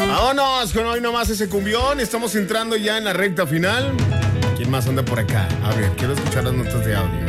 Vámonos con hoy nomás ese cumbión. Estamos entrando ya en la recta final. ¿Quién más anda por acá? A ver, quiero escuchar las notas de audio,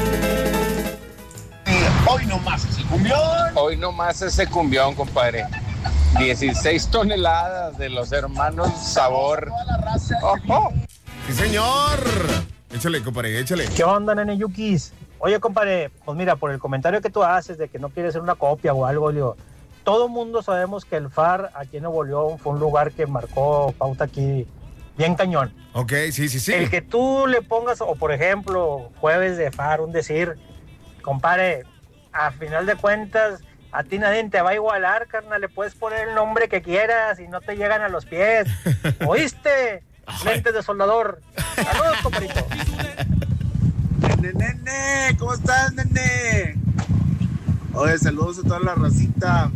Hoy nomás ese cumbión. Hoy nomás ese cumbión, compadre. 16 toneladas de los hermanos Sabor. ¡Oh! ¡Sí, señor! Échale, compadre, échale. ¿Qué onda, nene Yukis? Oye, compadre, pues mira, por el comentario que tú haces de que no quieres ser una copia o algo, digo, todo mundo sabemos que el FAR aquí en Nuevo León fue un lugar que marcó pauta aquí bien cañón. Ok, sí. El que tú le pongas, o por ejemplo, jueves de FAR, un decir, compadre, a final de cuentas, a ti nadie te va a igualar, carnal, le puedes poner el nombre que quieras y no te llegan a los pies. ¿Oíste? Lentes de soldador. Saludos, compadrito. Nene, ¿cómo estás, nene? Oye, saludos a toda la racita.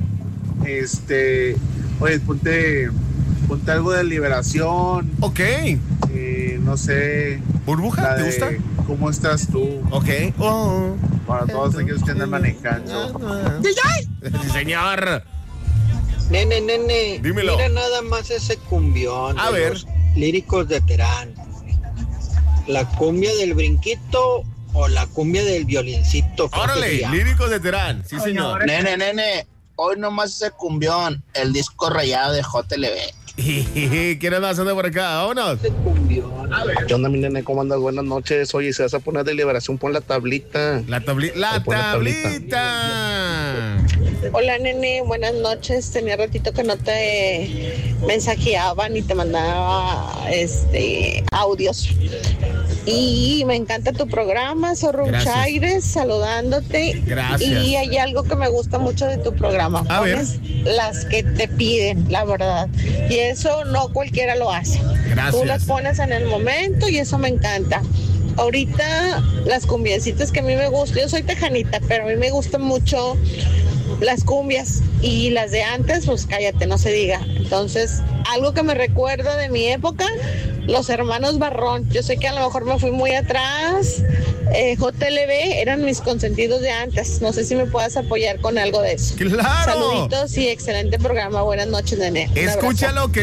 Oye, ponte algo de Liberación. Ok. No sé. ¿Burbuja? ¿Te gusta? ¿Cómo estás tú? Ok. Oh. Para todos aquellos que andan manejando. Sí, señor. Nene, dímelo. Mira nada más ese cumbión. A ver. Los líricos de Terán. ¿La cumbia del brinquito o la cumbia del violincito? Órale, líricos de Terán. Sí, señor. Nene, hoy nomás ese cumbión, el disco rayado de JLB. ¿Quién más anda por acá? Vámonos. ¿Qué onda, mi nene? ¿Cómo andas? Buenas noches. Oye, si vas a poner de Liberación, pon la tablita. La tablita. Hola, nene, buenas noches. Tenía ratito que no te mensajeaba ni te mandaba audios. Y me encanta tu programa, Zorro Chaires, saludándote. Gracias. Y hay algo que me gusta mucho de tu programa. A ver. Las que te piden, la verdad. Y eso no cualquiera lo hace. Gracias. Tú las pones en el momento y eso me encanta. Ahorita las cumbiecitas que a mí me gustan, yo soy tejanita, pero a mí me gustan mucho las cumbias y las de antes, pues cállate, no se diga. Entonces, algo que me recuerda de mi época, los hermanos Barrón. Yo sé que a lo mejor me fui muy atrás. JLB eran mis consentidos de antes. No sé si me puedas apoyar con algo de eso. ¡Claro! Saluditos y excelente programa. Buenas noches, nene. Escúchalo que